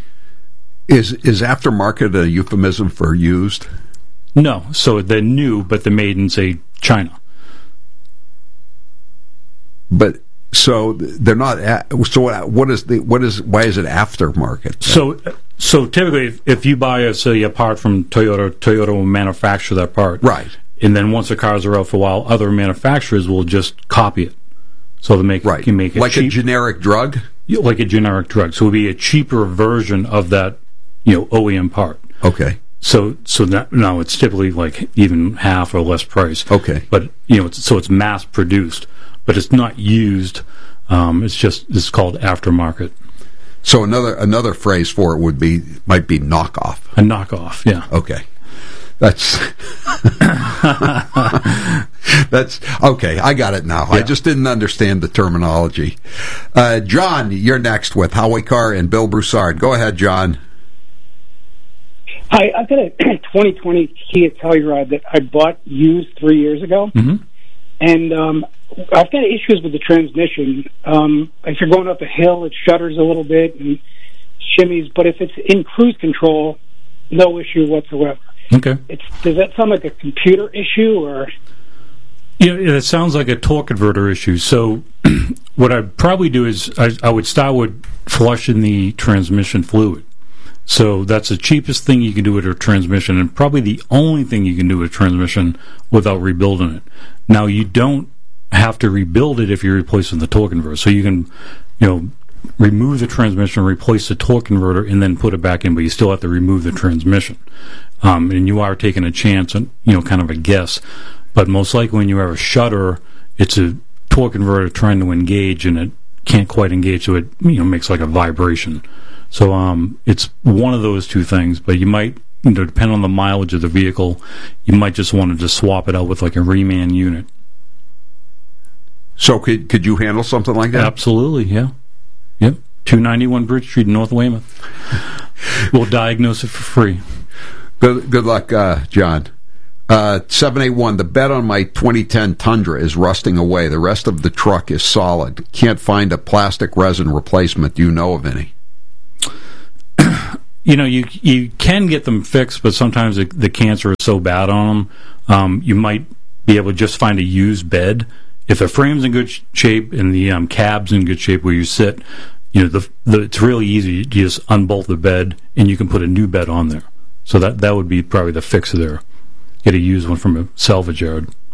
Is is aftermarket a euphemism for used? No. So they're new, but they're made in, say, China. But... So they're not. So what is the what is why is it aftermarket? So so typically, if, if you buy a say a part from Toyota, Toyota will manufacture that part, right? And then once the cars are out for a while, other manufacturers will just copy it. So they make right. can make it like cheap, a generic drug, like a generic drug. So it would be a cheaper version of that, you know, O E M part. Okay. So so that, no, it's typically like even half or less price. Okay. But you know, it's, so it's mass produced. But it's not used. Um, it's just it's called aftermarket. So another another phrase for it would be might be knockoff. A knockoff, yeah. Okay, that's that's okay. I got it now. Yeah. I just didn't understand the terminology. Uh, John, you're next with Howie Carr and Bill Broussard. Go ahead, John. Hi, I've got a twenty twenty Kia Telluride that I bought used three years ago, mm-hmm. and um, I've got issues with the transmission. Um, if you're going up a hill, it shudders a little bit and shimmies, but if it's in cruise control, no issue whatsoever. Okay. It's, does that sound like a computer issue, or? Yeah, it sounds like a torque converter issue. So what I'd probably do is I, I would start with flushing the transmission fluid. So that's the cheapest thing you can do with a transmission, and probably the only thing you can do with a transmission without rebuilding it. Now, you don't have to rebuild it if you're replacing the torque converter. So you can, you know, remove the transmission, replace the torque converter, and then put it back in, but you still have to remove the transmission. Um, and you are taking a chance, and you know, kind of a guess. But most likely when you have a shudder, it's a torque converter trying to engage, and it can't quite engage, so it you know makes like a vibration. So um, it's one of those two things, but you might, you know, depend on the mileage of the vehicle, you might just want to just swap it out with like a reman unit. So could could you handle something like that? Absolutely, yeah. Yep. two ninety-one Bridge Street, North Weymouth. We'll diagnose it for free. Good good luck, uh, John. Uh, seven eight one, the bed on my twenty ten Tundra is rusting away. The rest of the truck is solid. Can't find a plastic resin replacement. Do you know of any? You know, you you can get them fixed, but sometimes the, the cancer is so bad on them, um, you might be able to just find a used bed. If the frame's in good sh- shape and the um, cab's in good shape where you sit, you know, the, the, it's really easy. You just unbolt the bed and you can put a new bed on there. So that, that would be probably the fix there. Get a used one from a salvage yard.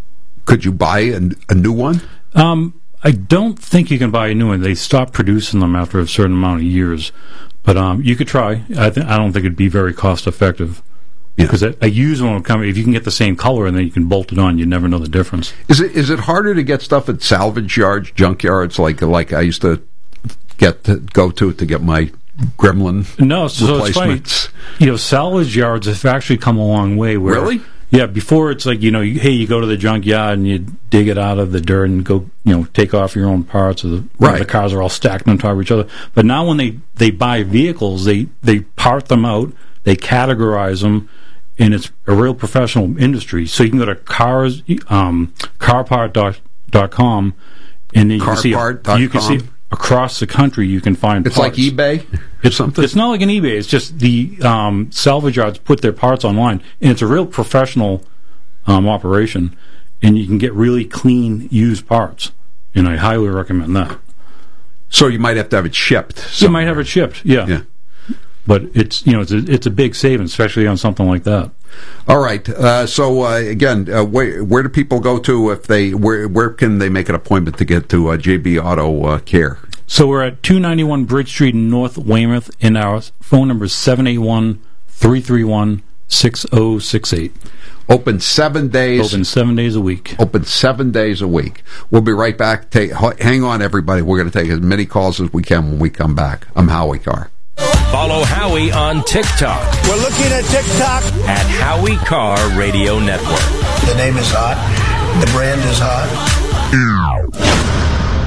Could you buy a, a new one? Um, I don't think you can buy a new one. They stopped producing them after a certain amount of years. But um, you could try. I, th- I don't think it'd be very cost effective. Because yeah. a, a used one will come, if you can get the same color and then you can bolt it on, you never know the difference. Is it is it harder to get stuff at salvage yards, junk yards, like like I used to get to go to to get my Gremlin no, so replacements? It's funny. You know, salvage yards have actually come a long way. Where, really? Yeah, before it's like, you know, you, hey, you go to the junkyard and you dig it out of the dirt and go, you know, take off your own parts. Or the, right. You know, the cars are all stacked on top of each other. But now when they, they buy vehicles, they, they part them out, they categorize them, and it's a real professional industry. So you can go to cars, um, carpart dot com, and you can see you can see across the country you can find it's parts. Like eBay it's something. It's not like an eBay. It's just the um, salvage yards put their parts online, and it's a real professional um, operation, and you can get really clean used parts, and I highly recommend that. So you might have to have it shipped somewhere. You might have it shipped, yeah. yeah. But it's, you know, it's a, it's a big savings, especially on something like that. All right. Uh, so uh, again, uh, where, where do people go to if they where where can they make an appointment to get to uh, J B Auto uh, Care? So we're at two ninety-one Bridge Street in North Weymouth, and our phone number is seven eight one, three three one, six oh six eight. Open seven days. Open seven days a week. Open seven days a week. We'll be right back. Take, hang on, everybody. We're going to take as many calls as we can when we come back. I'm Howie Carr. Follow Howie on TikTok. We're looking at TikTok. At Howie Carr Radio Network. The name is hot. The brand is hot.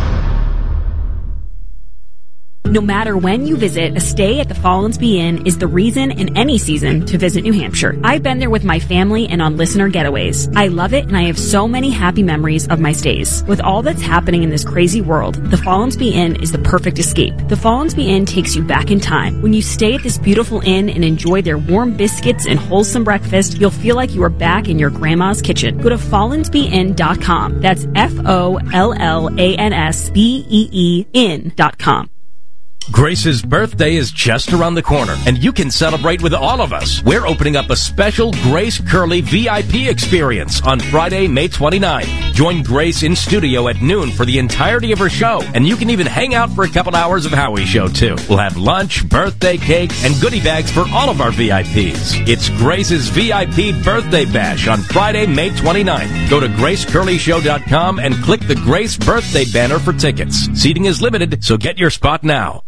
No matter when you visit, a stay at the Follansbee Inn is the reason in any season to visit New Hampshire. I've been there with my family and on listener getaways. I love it, and I have so many happy memories of my stays. With all that's happening in this crazy world, the Follansbee Inn is the perfect escape. The Follansbee Inn takes you back in time. When you stay at this beautiful inn and enjoy their warm biscuits and wholesome breakfast, you'll feel like you are back in your grandma's kitchen. Go to follansbee inn dot com. That's F O L L A N S B E E inn dot com. Grace's birthday is just around the corner, and you can celebrate with all of us. We're opening up a special Grace Curley V I P experience on Friday, May twenty-ninth. Join Grace in studio at noon for the entirety of her show, and you can even hang out for a couple hours of Howie's show, too. We'll have lunch, birthday cake, and goodie bags for all of our V I Ps. It's Grace's V I P Birthday Bash on Friday, May twenty-ninth. Go to grace curley show dot com and click the Grace Birthday banner for tickets. Seating is limited, so get your spot now.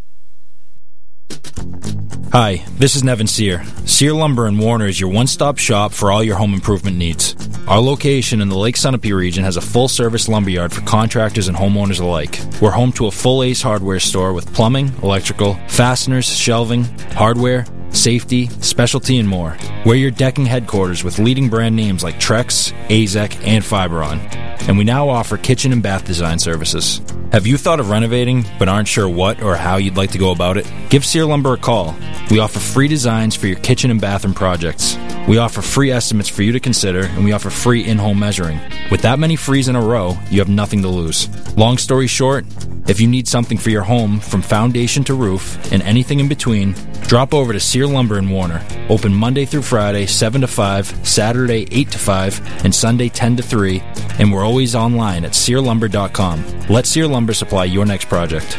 Hi, this is Nevin Sear. Sear Lumber in Warner is your one-stop shop for all your home improvement needs. Our location in the Lake Sunapee region has a full-service lumberyard for contractors and homeowners alike. We're home to a full Ace Hardware store with plumbing, electrical, fasteners, shelving, hardware, safety, specialty, and more. We're your decking headquarters with leading brand names like Trex, A Z E C, and Fiberon. And we now offer kitchen and bath design services. Have you thought of renovating but aren't sure what or how you'd like to go about it? Give Sear Lumber a call. We offer free designs for your kitchen and bathroom projects. We offer free estimates for you to consider, and we offer free in-home measuring. With that many frees in a row, you have nothing to lose. Long story short, if you need something for your home from foundation to roof and anything in between, drop over to Sear Lumber in Warner. Open Monday through Friday, seven to five, Saturday, eight to five, and Sunday, ten to three, and we're always online at sear lumber dot com. Let Sear Lumber supply your next project.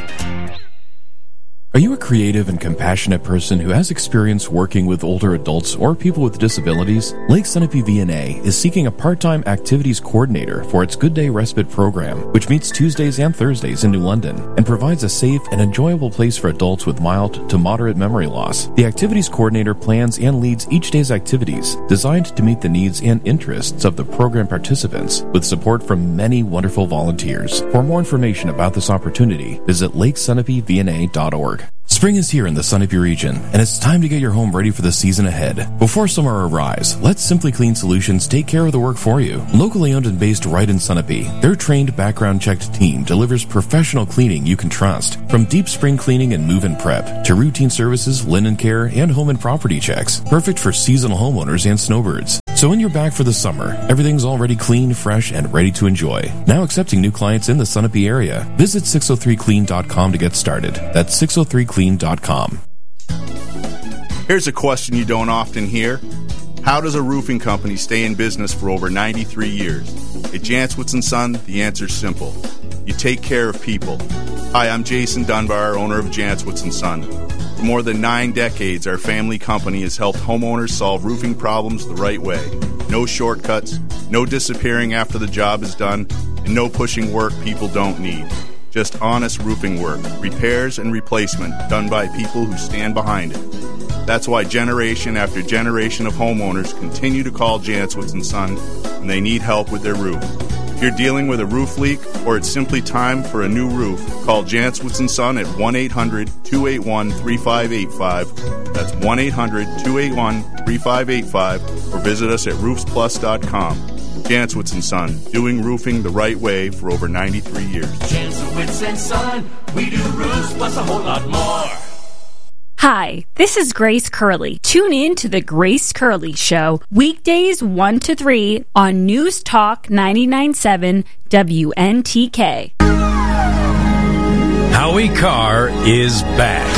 Are you a creative and compassionate person who has experience working with older adults or people with disabilities? Lake Sunapee V N A is seeking a part-time activities coordinator for its Good Day Respite program, which meets Tuesdays and Thursdays in New London and provides a safe and enjoyable place for adults with mild to moderate memory loss. The activities coordinator plans and leads each day's activities designed to meet the needs and interests of the program participants with support from many wonderful volunteers. For more information about this opportunity, visit lake sunapee v n a dot org. Spring is here in the Sunapee region, and it's time to get your home ready for the season ahead. Before summer arrives, let Simply Clean Solutions take care of the work for you. Locally owned and based right in Sunapee, their trained, background-checked team delivers professional cleaning you can trust. From deep spring cleaning and move-in prep, to routine services, linen care, and home and property checks. Perfect for seasonal homeowners and snowbirds. So when you're back for the summer, everything's already clean, fresh, and ready to enjoy. Now accepting new clients in the Sunapee area. Visit six oh three clean dot com to get started. That's six oh three clean dot com. Here's a question you don't often hear. How does a roofing company stay in business for over ninety-three years? At Jantzwitz and Son, the answer's simple. You take care of people. Hi, I'm Jason Dunbar, owner of Jantzwitz and Son. For more than nine decades, our family company has helped homeowners solve roofing problems the right way. No shortcuts, no disappearing after the job is done, and no pushing work people don't need. Just honest roofing work, repairs and replacement done by people who stand behind it. That's why generation after generation of homeowners continue to call Jantzwitz and Son when they need help with their roof. If you're dealing with a roof leak or it's simply time for a new roof, call Jantzwitz and Son at one eight hundred two eight one three five eight five. That's one eight hundred two eight one three five eight five or visit us at roofs plus dot com. Jantzwitz and Son, doing roofing the right way for over ninety-three years. Jantzwitz and Son, we do roofs plus a whole lot more. Hi, this is Grace Curley. Tune in to the Grace Curley Show, weekdays one to three on News Talk ninety-nine point seven W N T K. Howie Carr is back.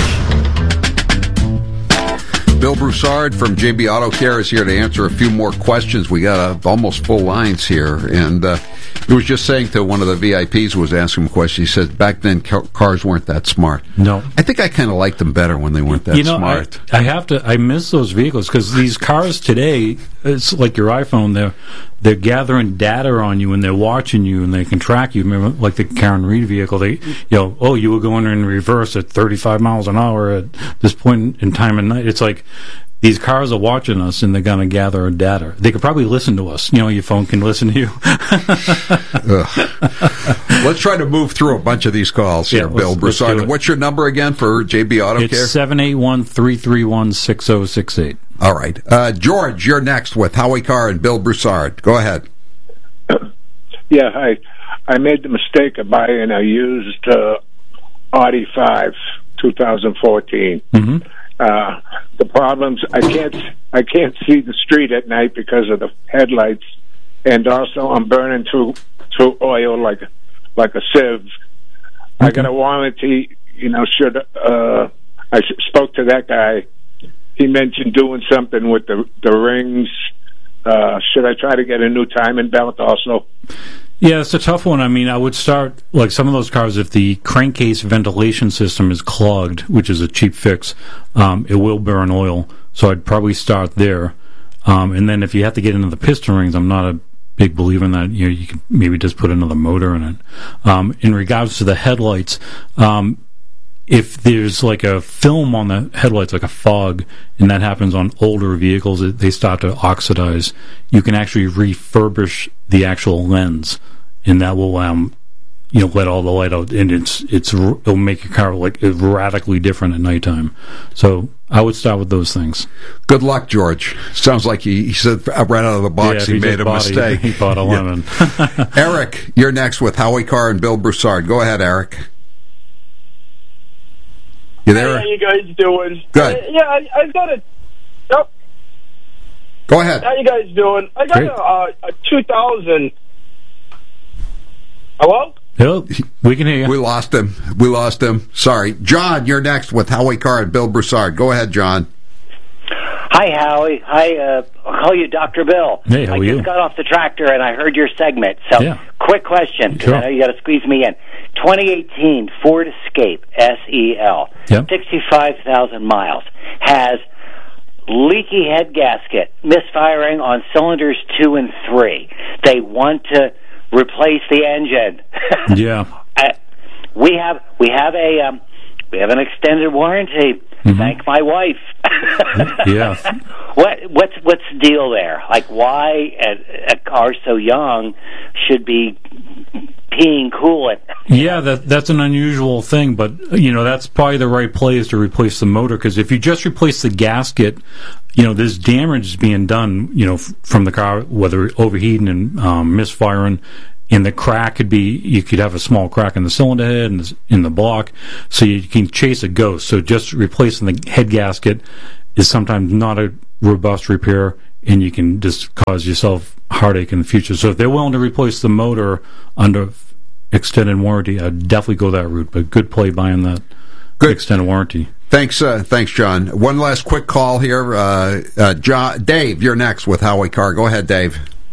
Bill Broussard from J B Auto Care is here to answer a few more questions. We got uh, almost full lines here, and uh, he was just saying to one of the V I Ps who was asking him a question, he said back then ca- cars weren't that smart. No. I think I kind of liked them better when they weren't that you know, smart. I, I have to, I miss those vehicles because these cars today, it's like your iPhone, they're, they're gathering data on you and they're watching you and they can track you. Remember, like the Karen Reed vehicle, they, you know, oh, you were going in reverse at thirty-five miles an hour at this point in time of night. It's like, these cars are watching us, and they're going to gather our data. They could probably listen to us. You know, your phone can listen to you. Let's try to move through a bunch of these calls here, yeah, Bill Broussard. What's your number again for J B Auto it's Care? It's seven eight one, three three one, six zero six eight. All right. Uh, George, you're next with Howie Carr and Bill Broussard. Go ahead. Yeah, hi. I made the mistake of buying a used uh, Audi five, twenty fourteen. Mm-hmm. Uh, the problems, I can't I can't see the street at night because of the headlights, and also I'm burning through through oil like like a sieve. Okay. I got a warranty. You know, should uh, I spoke to that guy. He mentioned doing something with the the rings. Uh, should I try to get a new timing belt also? Yeah, it's a tough one. I mean, I would start, like some of those cars, if the crankcase ventilation system is clogged, which is a cheap fix, um, it will burn oil. So I'd probably start there. Um, and then if you have to get into the piston rings, I'm not a big believer in that. You know, you could maybe just put another motor in it. Um, in regards to the headlights, um, if there's like a film on the headlights, like a fog, and that happens on older vehicles, they start to oxidize, you can actually refurbish the actual lens, and that will, um, you know, let all the light out, and it's it's it'll make your car like radically different at nighttime. So I would start with those things. Good luck, George. Sounds like he, he said right out of the box yeah, he, he made a mistake. He, he bought a lemon. Yeah. Eric, you're next with Howie Carr and Bill Broussard. Go ahead, Eric. You there? Hey, how you guys doing? Good. Uh, yeah, I, I've got a... Oh. Go ahead. How you guys doing? I got Great. a, uh, a two thousand... Hello? Hello. We can hear you. We lost him. We lost him. Sorry. John, you're next with Howie Carr and Bill Broussard. Go ahead, John. Hi, Howie. Hi, uh, I'll call you Doctor Bill. Hey, how I are just you? got off the tractor and I heard your segment. So, yeah. Quick question, because Sure. I know you got to squeeze me in. twenty eighteen Ford Escape S E L, Yep. sixty-five thousand miles, has leaky head gasket, misfiring on cylinders two and three. They want to replace the engine. Yeah. uh, we have we have a um, we have an extended warranty. Mm-hmm. Thank my wife. Yeah. What what's what's the deal there? Like, why a, a car so young should be peeing coolant? Yeah, that that's an unusual thing, but you know that's probably the right play is to replace the motor, because if you just replace the gasket, you know there's damage being done, you know, f- from the car, whether overheating and um, misfiring. And the crack could be, you could have a small crack in the cylinder head and in the block, so you can chase a ghost. So just replacing the head gasket is sometimes not a robust repair, and you can just cause yourself heartache in the future. So if they're willing to replace the motor under extended warranty, I'd definitely go that route. But good play buying that Good. extended warranty. Thanks, uh, thanks, John. One last quick call here. Uh, uh, John, Dave, you're next with Howie Carr. Go ahead, Dave.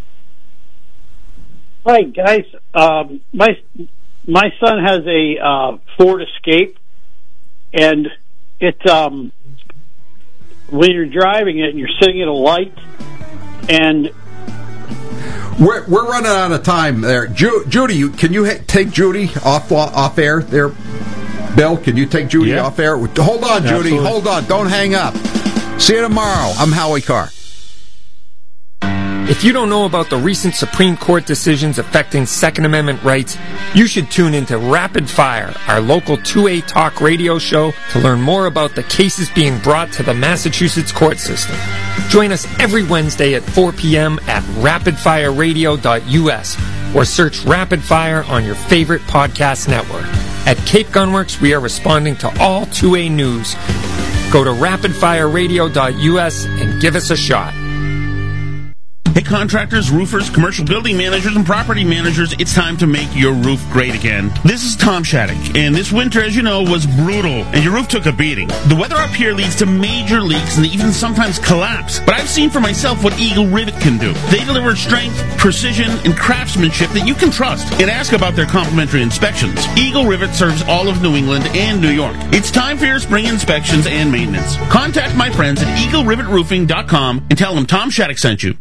Hi, guys. Um, my my son has a uh, Ford Escape, and it um, when you're driving it and you're sitting at a light, and we're we're running out of time there. Ju- Judy, you, can you ha- take Judy off off air there? Bill, can you take Judy yeah. off air? Hold on, Judy. Absolutely. Hold on. Don't hang up. See you tomorrow. I'm Howie Carr. If you don't know about the recent Supreme Court decisions affecting Second Amendment rights, you should tune into Rapid Fire, our local two A talk radio show, to learn more about the cases being brought to the Massachusetts court system. Join us every Wednesday at four p.m. at rapid fire radio dot u s or search Rapid Fire on your favorite podcast network. At Cape Gunworks, we are responding to all two A news. Go to rapid fire radio dot u s and give us a shot. Hey, contractors, roofers, commercial building managers, and property managers, it's time to make your roof great again. This is Tom Shattuck, and this winter, as you know, was brutal, and your roof took a beating. The weather up here leads to major leaks and even sometimes collapse, but I've seen for myself what Eagle Rivet can do. They deliver strength, precision, and craftsmanship that you can trust, and ask about their complimentary inspections. Eagle Rivet serves all of New England and New York. It's time for your spring inspections and maintenance. Contact my friends at eagle rivet roofing dot com and tell them Tom Shattuck sent you.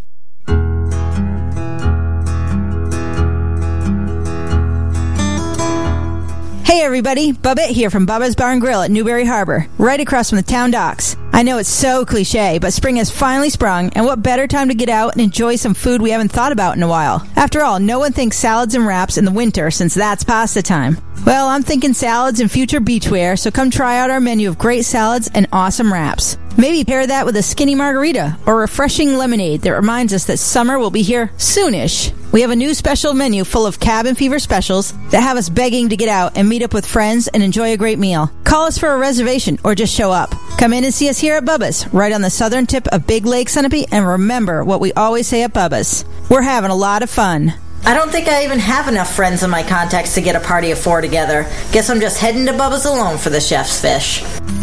Hey everybody, Bubba here from Bubba's Bar and Grill at Newberry Harbor, right across from the town docks. I know it's so cliche, but spring has finally sprung, and what better time to get out and enjoy some food we haven't thought about in a while. After all, no one thinks salads and wraps in the winter since that's pasta time. Well, I'm thinking salads and future beachwear, so come try out our menu of great salads and awesome wraps. Maybe pair that with a skinny margarita or refreshing lemonade that reminds us that summer will be here soonish. We have a new special menu full of cabin fever specials that have us begging to get out and meet up with friends and enjoy a great meal. Call us for a reservation or just show up. Come in and see us here at Bubba's, right on the southern tip of Big Lake, Sunapee, and remember what we always say at Bubba's. We're having a lot of fun. I don't think I even have enough friends in my contacts to get a party of four together. Guess I'm just heading to Bubba's alone for the chef's fish.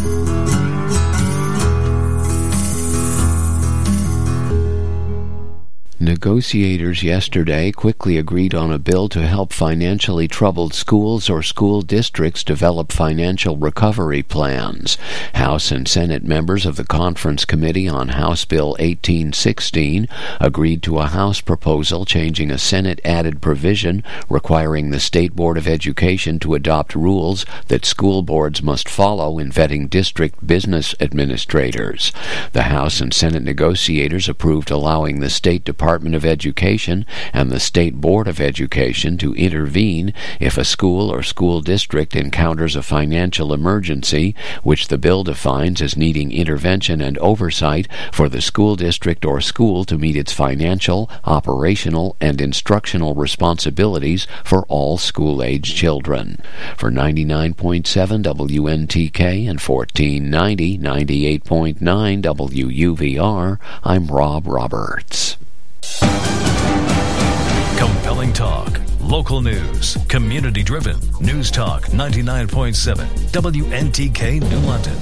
Negotiators yesterday quickly agreed on a bill to help financially troubled schools or school districts develop financial recovery plans. House and Senate members of the Conference Committee on House Bill eighteen sixteen agreed to a House proposal changing a Senate-added provision requiring the State Board of Education to adopt rules that school boards must follow in vetting district business administrators. The House and Senate negotiators approved allowing the State Department Department of Education and the State Board of Education to intervene if a school or school district encounters a financial emergency, which the bill defines as needing intervention and oversight for the school district or school to meet its financial, operational, and instructional responsibilities for all school-age children. For ninety-nine point seven W N T K and fourteen ninety, ninety-eight point nine W U V R, I'm Rob Roberts. Compelling talk, local news, community-driven. News Talk ninety-nine point seven W N T K New London.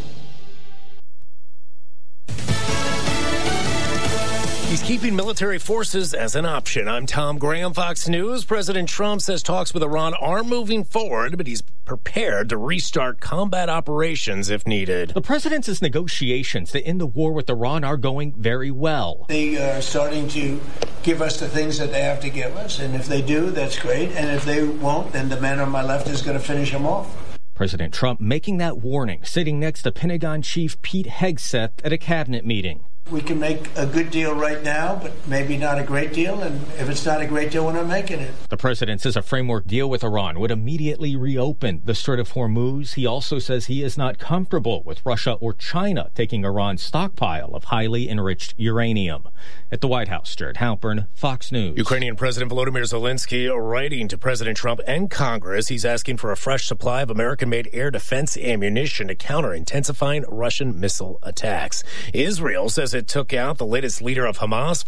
He's keeping military forces as an option. I'm Tom Graham, Fox News. President Trump says talks with Iran are moving forward, but he's prepared to restart combat operations if needed. The president's negotiations to end the war with Iran are going very well. They are starting to give us the things that they have to give us, and if they do, that's great. And if they won't, then the man on my left is going to finish them off. President Trump making that warning, sitting next to Pentagon Chief Pete Hegseth at a cabinet meeting. We can make a good deal right now, but maybe not a great deal, and if it's not a great deal, we're not making it. The president says a framework deal with Iran would immediately reopen the Strait of Hormuz. He also says he is not comfortable with Russia or China taking Iran's stockpile of highly enriched uranium. At the White House, Jared Halpern, Fox News. Ukrainian President Volodymyr Zelensky writing to President Trump and Congress. He's asking for a fresh supply of American-made air defense ammunition to counter intensifying Russian missile attacks. Israel says it took out the latest leader of Hamas